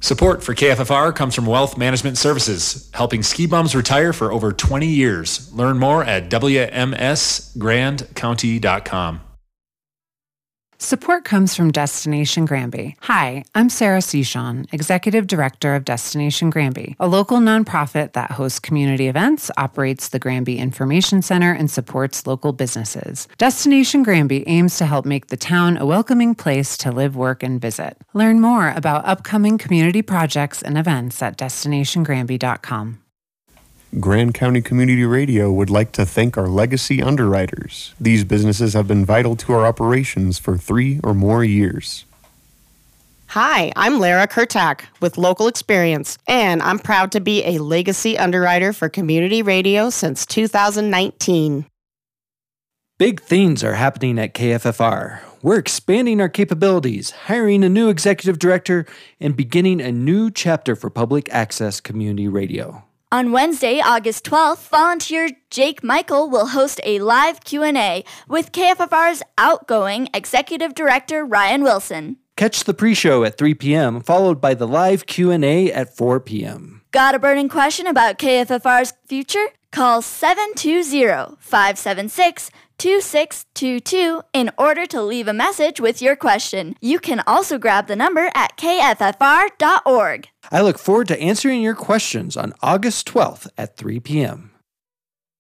Support for KFFR comes from Wealth Management Services, helping ski bums retire for over 20 years. Learn more at wmsgrandcounty.com. Support comes from Destination Granby. Hi, I'm Sarah Sechon, Executive Director of Destination Granby, a local nonprofit that hosts community events, operates the Granby Information Center, and supports local businesses. Destination Granby aims to help make the town a welcoming place to live, work, and visit. Learn more about upcoming community projects and events at destinationgranby.com. Grand County Community Radio would like to thank our legacy underwriters. These businesses have been vital to our operations for 3 or more years. Hi, I'm Lara Kurtak with Local Experience, and I'm proud to be a legacy underwriter for Community Radio since 2019. Big things are happening at KFFR. We're expanding our capabilities, hiring a new executive director, and beginning a new chapter for public access community radio. On Wednesday, August 12th, volunteer Jake Michael will host a live Q&A with KFFR's outgoing Executive Director Ryan Wilson. Catch the pre-show at 3 p.m., followed by the live Q&A at 4 p.m. Got a burning question about KFFR's future? Call 720-576-2622 in order to leave a message with your question. You can also grab the number at kffr.org. I look forward to answering your questions on August 12th at 3 p.m.